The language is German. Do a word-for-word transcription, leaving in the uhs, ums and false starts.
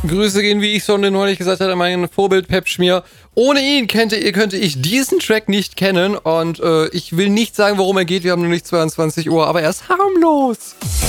Grüße gehen, wie ich schon neulich gesagt hatte, an mein Vorbild Pep Schmier. Ohne ihn könnte, könnte ich diesen Track nicht kennen und äh, ich will nicht sagen, worum er geht. Wir haben nur nicht zweiundzwanzig Uhr, aber er ist harmlos.